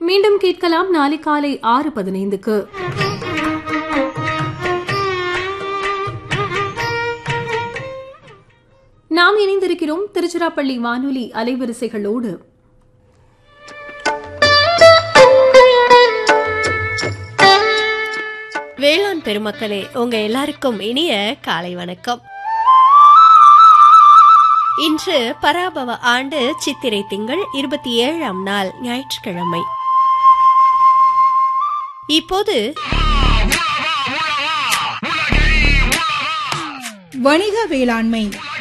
மீண்டும் கேட்கலாம் நாளை காலை 6:15க்கு. நாம் இணைந்திருக்கிறோம் திருச்சிராப்பள்ளி வானொலி அலைவரிசைகளோடு. வேளாண் பெருமக்களே, உங்க எல்லாருக்கும் இனிய காலை வணக்கம். இன்று பராபவ ஆண்டு சித்திரை திங்கள் 27ஆம் நாள் ஞாயிற்றுக்கிழமை. இப்போது வணிக வேளாண்மை.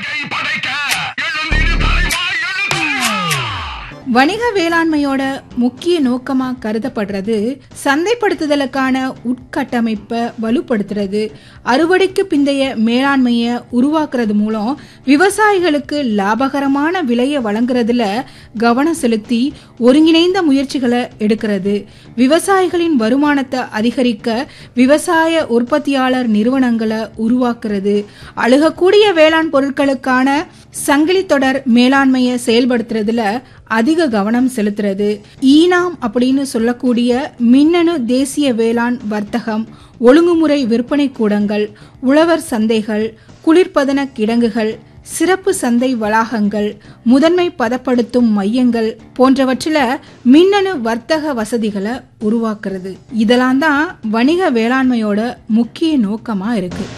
வணிக வேளாண்மையோட முக்கிய நோக்கமா கருதப்படுறது சந்தைப்படுத்துதலுக்கான உட்கட்டமைப்பை வலுப்படுத்துறது, அறுவடைக்கு பிந்தைய மேலாண்மையை உருவாக்குறது மூலம் விவசாயிகளுக்கு லாபகரமான விலையை வழங்குறதுல கவனம் செலுத்தி ஒருங்கிணைந்த முயற்சிகளை எடுக்கிறது. விவசாயிகளின் வருமானத்தை அதிகரிக்க விவசாய உற்பத்தியாளர் நிறுவனங்களை உருவாக்குறது, அழுகக்கூடிய வேளாண் பொருட்களுக்கான சங்கிலி தொடர் மேலாண்மையை செயல்படுத்துறதுல அதிக கவனம் செலுத்துறது. ஈனாம் அப்படின்னு சொல்லக்கூடிய மின்னணு தேசிய வேளாண் வர்த்தகம், ஒழுங்குமுறை விற்பனை கூடங்கள், உழவர் சந்தைகள், குளிர்பதன கிடங்குகள், சிறப்பு சந்தை வளாகங்கள், முதன்மை பதப்படுத்தும் மையங்கள் போன்றவற்றில மின்னணு வர்த்தக வசதிகளை உருவாக்குறது. இதெல்லாம் தான் வணிக வேளாண்மையோட முக்கிய நோக்கமா இருக்கு.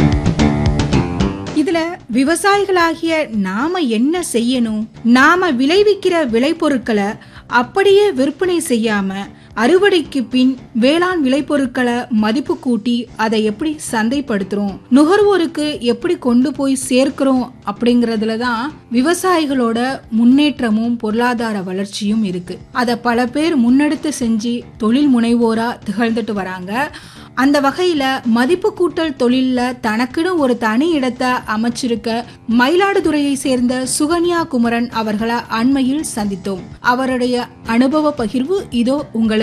இதுல விவசாயிகளாகிய நாம என்ன செய்யணும்? நாம விளைவிக்கிற விளைபொருட்களை அப்படியே விற்பனை செய்யாம அறுவடைக்கு பின் வேளாண் விளைபொருட்களை மதிப்பு கூட்டி அதை எப்படி சந்தைப்படுத்துறோம், நுகர்வோருக்கு எப்படி கொண்டு போய் சேர்க்கிறோம் அப்படிங்கறதுல தான் விவசாயிகளோட முன்னேற்றமும் பொருளாதார வளர்ச்சியும் இருக்கு. அதை பல பேர் முன்னெடுத்து செஞ்சு தொழில் முனைவோரா திகழ்ந்துட்டு வராங்க. அந்த வகையில மதிப்பு கூட்டல் தொழில்ல தனக்குன்னு ஒரு தனி இடத்தை அமைச்சிருக்க மயிலாடுதுறையை சேர்ந்த சுகன்யா குமரன் அவர்களை அண்மையில் சந்தித்தோம். அவருடைய அனுபவ பகிர்வு இதோ உங்களுக்காக.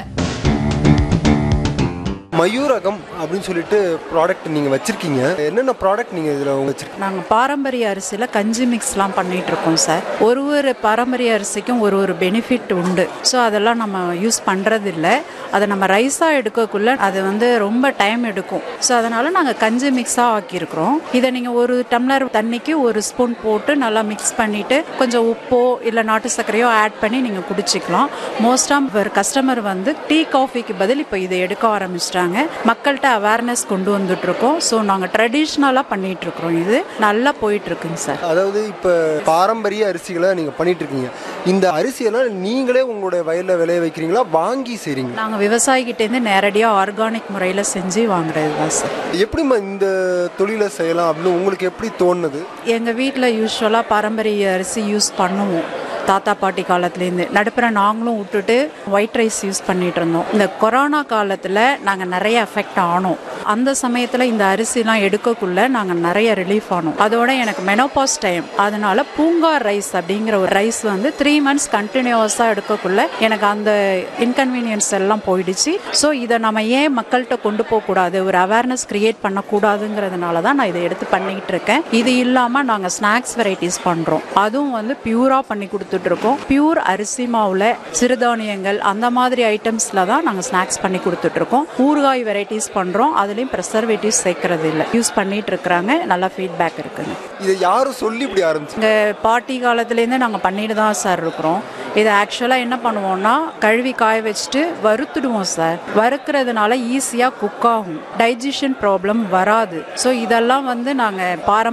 மயூரகம் அப்படின்னு சொல்லிட்டு ப்ராடக்ட் நீங்கள் வச்சுருக்கீங்க. என்னென்ன ப்ராடக்ட் நீங்கள் இதில் வச்சுருக்கீங்க? நாங்கள் பாரம்பரிய அரிசியில் கஞ்சி மிக்ஸ்லாம் பண்ணிகிட்டு இருக்கோம் சார். ஒரு பாரம்பரிய அரிசிக்கும் ஒரு பெனிஃபிட் உண்டு. ஸோ அதெல்லாம் நம்ம யூஸ் பண்ணுறதில்ல. அதை நம்ம ரைஸாக எடுக்கக்குள்ள அது ரொம்ப டைம் எடுக்கும். ஸோ அதனால் நாங்கள் கஞ்சி மிக்ஸாக ஆக்கியிருக்கிறோம். இதை நீங்கள் ஒரு டம்ளர் தண்ணிக்கு ஒரு ஸ்பூன் போட்டு நல்லா மிக்ஸ் பண்ணிவிட்டு கொஞ்சம் உப்போ இல்லை நாட்டு சர்க்கரையோ ஆட் பண்ணி நீங்கள் குடிச்சிக்கலாம். மோஸ்ட்டாக ஒரு கஸ்டமர் டீ காஃபிக்கு பதில் இப்போ இதை எடுக்க ஆரம்பிச்சிட்டாங்க. மக்கள்கிட்ட அவேர்னஸ் கொண்டு வந்துட்டு இருக்கோம். ஸோ நாங்கள் ட்ரெடிஷ்னலாக பண்ணிட்டு இருக்கிறோம். இது நல்லா போயிட்டு இருக்குங்க சார். அதாவது இப்போ பாரம்பரிய அரிசிகளை நீங்கள் பண்ணிட்டு இருக்கீங்க. இந்த அரிசியெல்லாம் நீங்களே உங்களுடைய வயலில் விளைய வைக்கிறீங்களா, வாங்கி செய்றீங்க? நாங்கள் விவசாயிகிட்டேருந்து நேரடியாக ஆர்கானிக் முறையில் செஞ்சு வாங்குறது தான் சார். எப்படி இந்த தொழிலை செய்யலாம் அப்படின்னு உங்களுக்கு எப்படி தோணுது? எங்கள் வீட்டில் யூஸ்வலாக பாரம்பரிய அரிசி யூஸ் பண்ணுவோம். தாத்தா பாட்டி காலத்துலேருந்து நடுப்புற நாங்களும் விட்டுட்டு ஒயிட் ரைஸ் யூஸ் பண்ணிட்டு இருந்தோம். இந்த கொரோனா காலத்தில் நாங்கள் நிறைய எஃபெக்ட் ஆனோம். அந்த சமயத்தில் இந்த அரிசிலாம் எடுக்கக்குள்ள நாங்கள் நிறைய ரிலீஃப் ஆனோம். அதோட எனக்கு மெனோபாஸ் டைம், அதனால பூங்கார் ரைஸ் அப்படிங்கிற ஒரு ரைஸ் 3 months கண்டினியூஸாக எடுக்கக்குள்ள எனக்கு அந்த இன்கன்வீனியன்ஸ் எல்லாம் போயிடுச்சு. ஸோ இதை நம்ம ஏன் மக்கள்கிட்ட கொண்டு போகக்கூடாது, ஒரு அவேர்னஸ் கிரியேட் பண்ணக்கூடாதுங்கிறதுனால தான் நான் இதை எடுத்து பண்ணிக்கிட்டு இருக்கேன். இது இல்லாமல் நாங்கள் ஸ்நாக்ஸ் வெரைட்டிஸ் பண்ணுறோம். அதுவும் பியூராக பண்ணி கொடுத்துட்டு இருக்கோம். பியூர் அரிசி மாவுல சிறுதானியங்கள் அந்த மாதிரி ஐட்டம்ஸ்ல தான் நாங்கள் ஸ்நாக்ஸ் பண்ணி கொடுத்துட்டு இருக்கோம். ஊறுகாய் வெரைட்டிஸ் பண்றோம். அதுலயும் ப்ரெசர்வேட்டிவ்ஸ் சேர்க்கறது இல்லை. யூஸ் பண்ணிட்டு இருக்கிறாங்க. நல்ல ஃபீட்பேக் இருக்குங்க. இதை யாரும் சொல்லி இப்படி ஆரம்பிச்சு? எங்க பாட்டி காலத்துலேருந்து நாங்கள் பண்ணிட்டு தான் சார் இருக்கிறோம். இதை ஆக்சுவலாக என்ன பண்ணுவோம்னா கழுவி காய வச்சுட்டு வறுத்துடுவோம் சார். வறுக்கிறதுனால ஈஸியாக குக் ஆகும், டைஜஷன் ப்ராப்ளம் வராது. ஸோ இதெல்லாம் நாங்கள் பாரம்பரிய